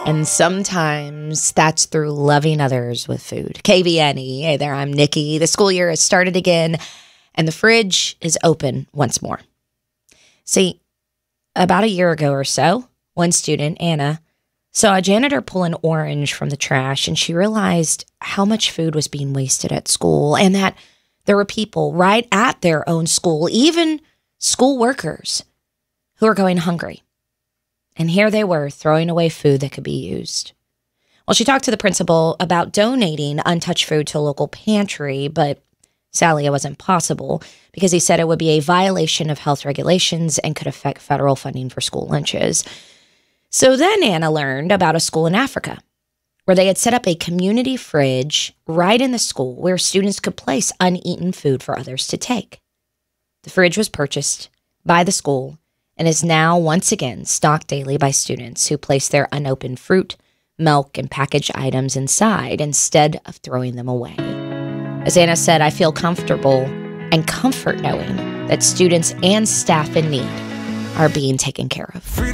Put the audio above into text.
And sometimes that's through loving others with food. KVNE, hey there, I'm Nikki. The school year has started again, and the fridge is open once more. See, about a year ago or so, one student, Anna, saw a janitor pull an orange from the trash, and she realized how much food was being wasted at school and that there were people right at their own school, even school workers, who were going hungry. And here they were throwing away food that could be used. Well, she talked to the principal about donating untouched food to a local pantry, but sadly it wasn't possible because he said it would be a violation of health regulations and could affect federal funding for school lunches. So then Anna learned about a school in Africa where they had set up a community fridge right in the school where students could place uneaten food for others to take. The fridge was purchased by the school and is now once again stocked daily by students who place their unopened fruit, milk, and packaged items inside instead of throwing them away. As Anna said, I feel comfortable and comfort knowing that students and staff in need are being taken care of.